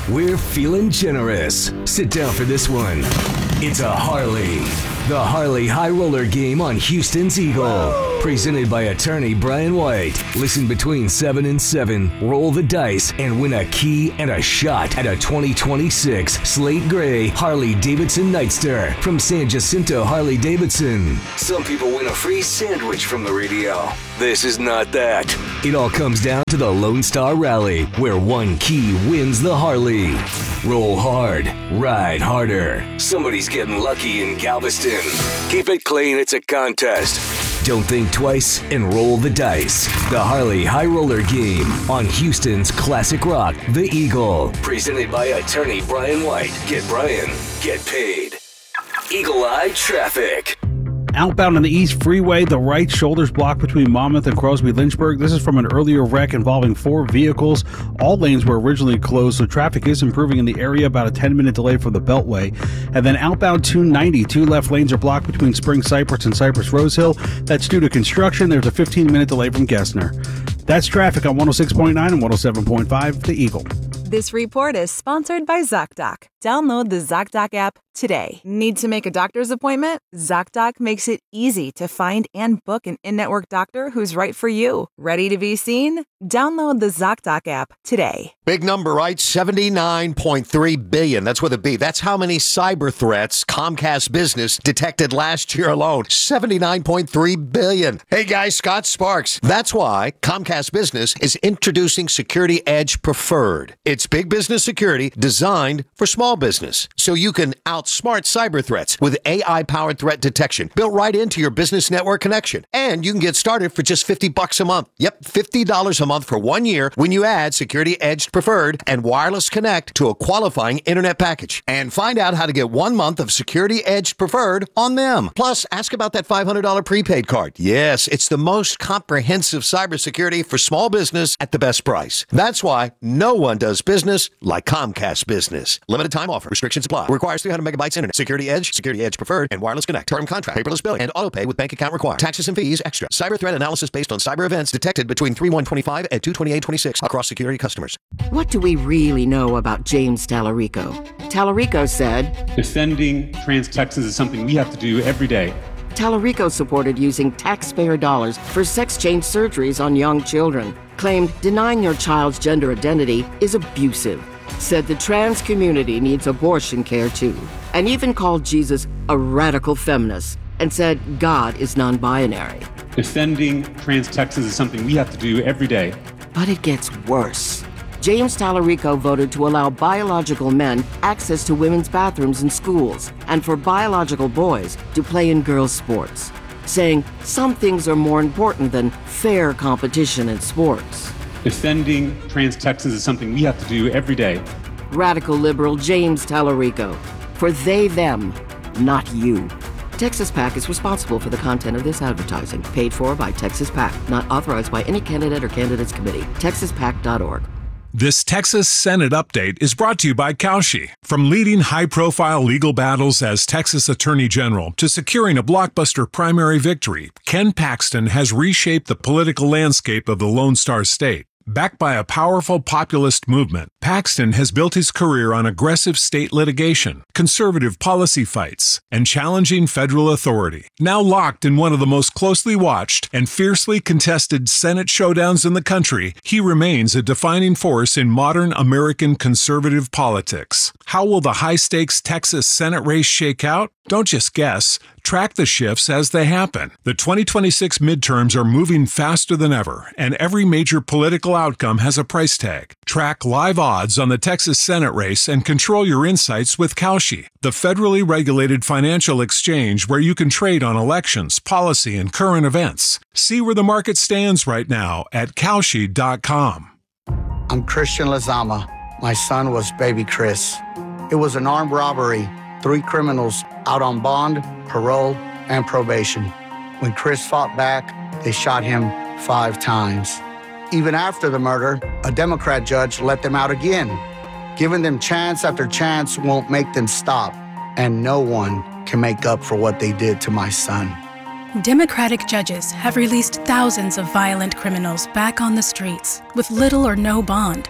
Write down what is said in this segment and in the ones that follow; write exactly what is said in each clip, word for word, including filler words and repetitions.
We're feeling generous. Sit down for this one. It's a Harley. The Harley High Roller Game on Houston's Eagle. Presented by attorney Brian White. Listen between seven and seven, roll the dice, and win a key and a shot at a twenty twenty-six Slate Gray Harley-Davidson Nightster from San Jacinto Harley-Davidson. Some people win a free sandwich from the radio. This is not that. It all comes down to the Lone Star Rally, where one key wins the Harley. Roll hard, ride harder. Somebody's getting lucky in Galveston. Keep it clean, it's a contest. Don't think twice and roll the dice. The Harley High Roller Game on Houston's Classic Rock, The Eagle. Presented by attorney Brian White. Get Brian, get paid. Eagle Eye Traffic. Outbound on the East Freeway, the right shoulder's blocked between Monmouth and Crosby-Lynchburg. This is from an earlier wreck involving four vehicles. All lanes were originally closed, so traffic is improving in the area, about a ten-minute delay from the Beltway. And then outbound two ninety, two left lanes are blocked between Spring Cypress and Cypress Rose Hill. That's due to construction. There's a fifteen-minute delay from Gessner. That's traffic on one oh six point nine and one oh seven point five, The Eagle. This report is sponsored by ZocDoc. Download the ZocDoc app today. Need to make a doctor's appointment? ZocDoc makes it easy to find and book an in-network doctor who's right for you. Ready to be seen? Download the ZocDoc app today. Big number, right? seventy-nine point three billion. That's with a B. That's how many cyber threats Comcast Business detected last year alone. seventy-nine point three billion. Hey guys, Scott Sparks. That's why Comcast Business is introducing Security Edge Preferred. It's big business security designed for small business, so you can outsmart cyber threats with A I-powered threat detection built right into your business network connection. And you can get started for just fifty bucks a month. Yep, fifty dollars a month for one year when you add Security Edge Preferred and Wireless Connect to a qualifying internet package. And find out how to get one month of Security Edge Preferred on them. Plus, ask about that five hundred dollars prepaid card. Yes, it's the most comprehensive cybersecurity for small business at the best price. That's why no one does business like Comcast Business. Limited time offer. Restrictions apply. Requires three hundred megabytes internet. Security Edge, Security Edge Preferred, and Wireless Connect. Term contract. Paperless billing and auto pay with bank account required. Taxes and fees extra. Cyber threat analysis based on cyber events detected between three one twenty-five and two twenty-eight twenty-six across security customers. What do we really know about James Tallarico? Tallarico said, defending trans Texans is something we have to do every day. Tallarico supported using taxpayer dollars for sex change surgeries on young children. Claimed denying your child's gender identity is abusive. Said the trans community needs abortion care too. And even called Jesus a radical feminist. And said God is non-binary. Defending trans Texans is something we have to do every day. But it gets worse. James Tallarico voted to allow biological men access to women's bathrooms in schools and for biological boys to play in girls' sports, saying some things are more important than fair competition in sports. Defending trans Texans is something we have to do every day. Radical liberal James Tallarico. For they, them, not you. Texas PAC is responsible for the content of this advertising, paid for by Texas PAC, not authorized by any candidate or candidates committee. texas pac dot org. This Texas Senate update is brought to you by Cauchy. From leading high-profile legal battles as Texas Attorney General to securing a blockbuster primary victory, Ken Paxton has reshaped the political landscape of the Lone Star State. Backed by a powerful populist movement, Paxton has built his career on aggressive state litigation, conservative policy fights, and challenging federal authority. Now locked in one of the most closely watched and fiercely contested Senate showdowns in the country, he remains a defining force in modern American conservative politics. How will the high-stakes Texas Senate race shake out? Don't just guess. Track the shifts as they happen. The twenty twenty-six midterms are moving faster than ever, and every major political outcome has a price tag. Track live odds on the Texas Senate race and control your insights with Cauchy, the federally regulated financial exchange where you can trade on elections, policy, and current events. See where the market stands right now at Cauchy dot com. I'm Christian Lazama. My son was baby Chris. It was an armed robbery. Three criminals out on bond, parole, and probation. When Chris fought back, they shot him five times. Even after the murder, a Democrat judge let them out again. Giving them chance after chance won't make them stop, and no one can make up for what they did to my son. Democratic judges have released thousands of violent criminals back on the streets with little or no bond.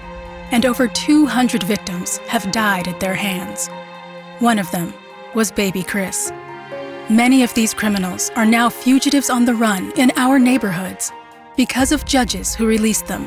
and over two hundred victims have died at their hands. One of them was baby Chris. Many of these criminals are now fugitives on the run in our neighborhoods because of judges who released them.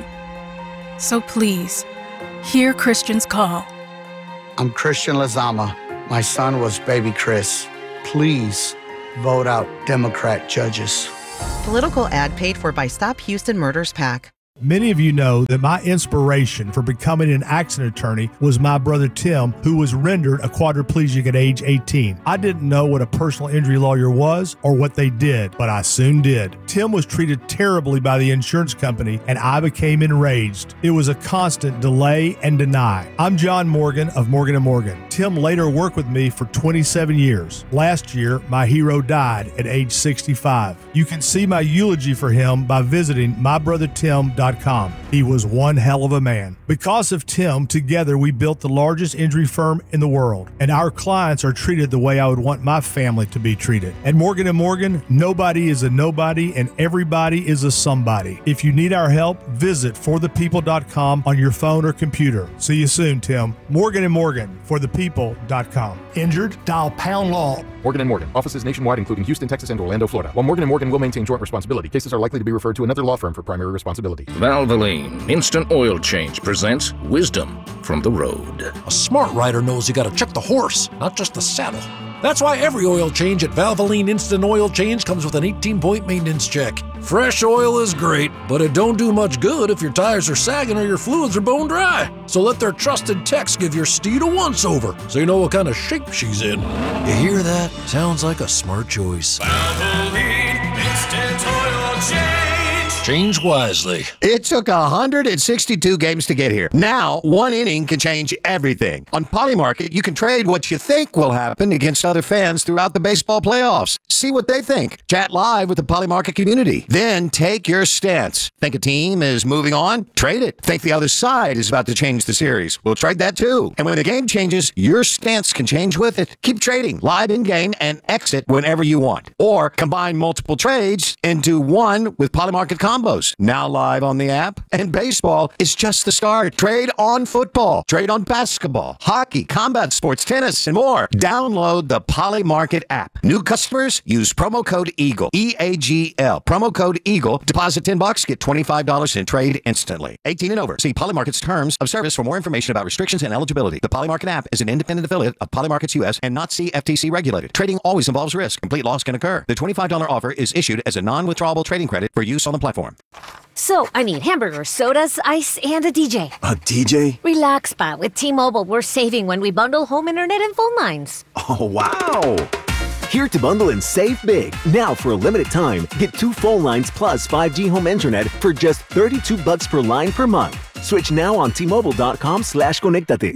So please, hear Christians call. I'm Christian Lezama. My son was baby Chris. Please vote out Democrat judges. Political ad paid for by Stop Houston Murders PAC. Many of you know that my inspiration for becoming an accident attorney was my brother Tim, who was rendered a quadriplegic at age eighteen. I didn't know what a personal injury lawyer was or what they did, but I soon did. Tim was treated terribly by the insurance company, and I became enraged. It was a constant delay and deny. I'm John Morgan of Morgan and Morgan. Tim later worked with me for twenty-seven years. Last year, my hero died at age sixty-five. You can see my eulogy for him by visiting my brother tim dot com. He was one hell of a man. Because of Tim, together we built the largest injury firm in the world, and our clients are treated the way I would want my family to be treated. At Morgan and Morgan, nobody is a nobody and everybody is a somebody. If you need our help, visit for the people dot com on your phone or computer. See you soon, Tim. Morgan and Morgan, for the people dot com. Injured? Dial pound law. Morgan and Morgan. Offices nationwide, including Houston, Texas, and Orlando, Florida. While Morgan and Morgan will maintain joint responsibility, cases are likely to be referred to another law firm for primary responsibility. Valvoline Instant Oil Change presents Wisdom from the Road. A smart rider knows you gotta check the horse, not just the saddle. That's why every oil change at Valvoline Instant Oil Change comes with an eighteen-point maintenance check. Fresh oil is great, but it don't do much good if your tires are sagging or your fluids are bone dry. So let their trusted techs give your steed a once-over so you know what kind of shape she's in. You hear that? Sounds like a smart choice. Valvoline Instant Oil Change. Change wisely. It took one hundred sixty-two games to get here. Now, one inning can change everything. On Polymarket, you can trade what you think will happen against other fans throughout the baseball playoffs. See what they think. Chat live with the Polymarket community. Then take your stance. Think a team is moving on? Trade it. Think the other side is about to change the series? We'll trade that too. And when the game changes, your stance can change with it. Keep trading live in-game and exit whenever you want. Or combine multiple trades into one with Polymarket Combos. Now live on the app. And baseball is just the start. Trade on football. Trade on basketball, hockey, combat sports, tennis, and more. Download the Polymarket app. New customers use promo code EAGLE. E A G L. Promo code EAGLE. Deposit ten bucks. Get twenty-five dollars in trade instantly. eighteen and over. See Polymarket's terms of service for more information about restrictions and eligibility. The Polymarket app is an independent affiliate of Polymarkets U S and not C F T C regulated. Trading always involves risk. Complete loss can occur. The twenty-five dollars offer is issued as a non-withdrawable trading credit for use on the platform. So, I need hamburgers, sodas, ice, and a D J. A D J? Relax, Spot. With T-Mobile, we're saving when we bundle home internet and phone lines. Oh, wow! Here to bundle and save big. Now, for a limited time, get two phone lines plus five G home internet for just thirty-two bucks per line per month. Switch now on T Mobile dot com slash conectate.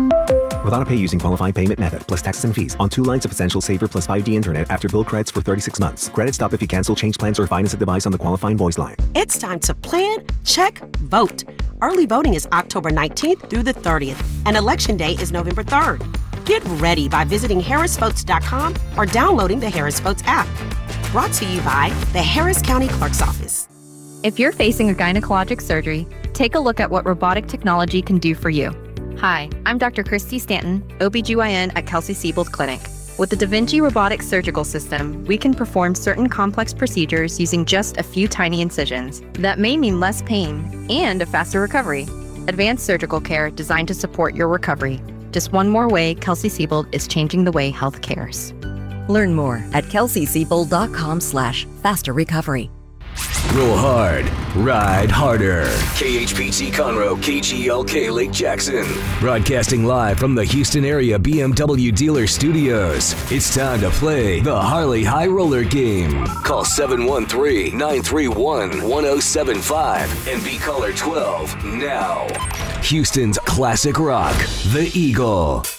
With auto pay using qualifying payment method plus taxes and fees on two lines of Essential Saver plus five D internet after bill credits for thirty-six months. Credit stop if you cancel, change plans, or finance a device on the qualifying voice line. It's time to plan, check, vote. Early voting is October nineteenth through the thirtieth, and Election Day is November third. Get ready by visiting harris votes dot com or downloading the Harris Votes app. Brought to you by the Harris County Clerk's Office. If you're facing a gynecologic surgery, take a look at what robotic technology can do for you. Hi, I'm Doctor Christy Stanton, O B G Y N at Kelsey-Seybold Clinic. With the Da Vinci robotic surgical system, we can perform certain complex procedures using just a few tiny incisions. That may mean less pain and a faster recovery. Advanced surgical care designed to support your recovery. Just one more way Kelsey-Seybold is changing the way health cares. Learn more at kelsey seybold dot com slash faster recovery. Roll hard, ride harder. K H P T Conroe, K G L K Lake Jackson. Broadcasting live from the Houston area B M W dealer studios. It's time to play the Harley High Roller game. Call seven one three, nine three one, one oh seven five and be caller twelve now. Houston's classic rock, The Eagle.